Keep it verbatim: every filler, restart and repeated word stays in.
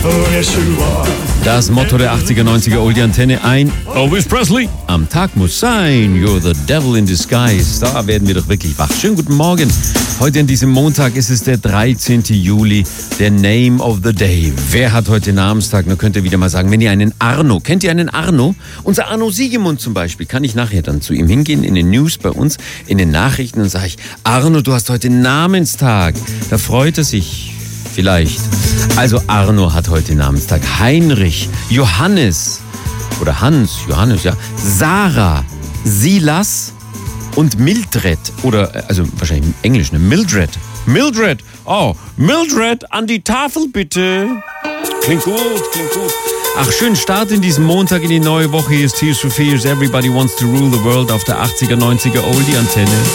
Oh, yes you are. Das Motto der achtziger, neunziger Oldie-Antenne: ein Elvis Presley am Tag muss sein. You're the devil in disguise. Da werden wir doch wirklich wach. Schönen guten Morgen. Heute an diesem Montag ist es der dreizehnten Juli, der Name of the Day. Wer hat heute Namenstag? Nur könnt ihr wieder mal sagen, wenn ihr einen Arno, kennt ihr einen Arno? Unser Arno Siegemund zum Beispiel, kann ich nachher dann zu ihm hingehen in den News bei uns, in den Nachrichten und sage ich, Arno, du hast heute Namenstag. Da freut er sich. Vielleicht. Also Arno hat heute Namenstag. Heinrich, Johannes oder Hans, Johannes, ja, Sarah, Silas und Mildred oder, also wahrscheinlich im Englisch, ne? Mildred. Mildred, oh, Mildred, an die Tafel bitte. Klingt gut, klingt gut. Ach, schönen Start in diesen Montag in die neue Woche. Hier ist Tears for Fears, Everybody Wants to Rule the World auf der achtziger, neunziger Oldie-Antenne.